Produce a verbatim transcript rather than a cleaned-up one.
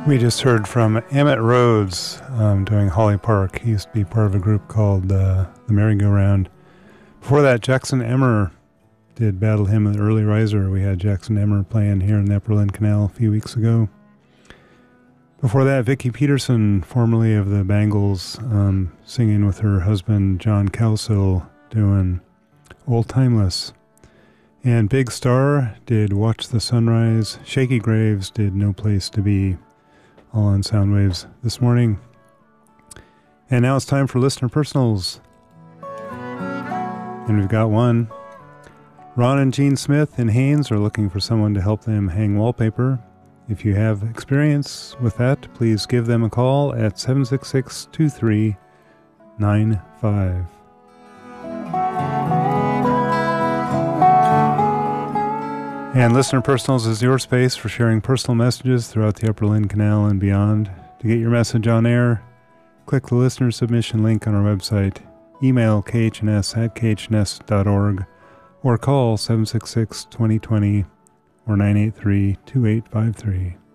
We just heard from Emmett Rhodes um, doing Holly Park. He used to be part of a group called uh, the Merry-Go-Round. Before that, Jackson Emmer did Battle Hymn of the Early Riser. We had Jackson Emmer playing here in the Upper Lynn Canal a few weeks ago. Before that, Vicki Peterson, formerly of the Bangles, um, singing with her husband John Cowsill, doing Old Timeless. And Big Star did Watch the Sunrise. Shaky Graves did No Place to Be. All on Soundwaves this morning. And now it's time for listener personals. And we've got one. Ron and Jean Smith in Haynes are looking for someone to help them hang wallpaper. If you have experience with that, please give them a call at seven six six, two three nine five. And Listener Personals is your space for sharing personal messages throughout the Upper Lynn Canal and beyond. To get your message on air, click the listener submission link on our website, email k h n s at k h n s dot org, or call seven six six, two zero two zero or nine eight three, two eight five three.